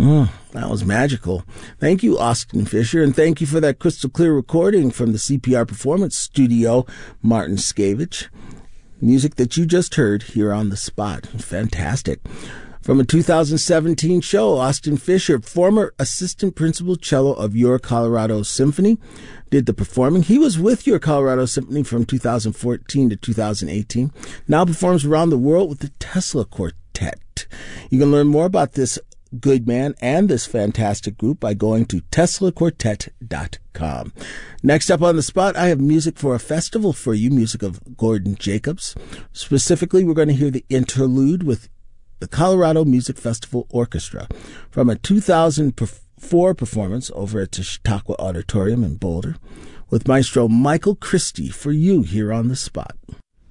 That was magical. Thank you, Austin Fisher, and thank you for that crystal clear recording from the CPR Performance Studio, Martin Skavich. Music that you just heard here on the spot. Fantastic. From a 2017 show, Austin Fisher, former assistant principal cello of Your Colorado Symphony, did the performing. He was with Your Colorado Symphony from 2014 to 2018. Now performs around the world with the Tesla Quartet. You can learn more about this good man and this fantastic group by going to teslaquartet.com. Next up on the spot, I have music for a festival for you, music of Gordon Jacobs. Specifically, we're going to hear the interlude with the Colorado Music Festival Orchestra from a 2004 performance over at the Chautauqua Auditorium in Boulder with Maestro Michael Christie for you here on the spot.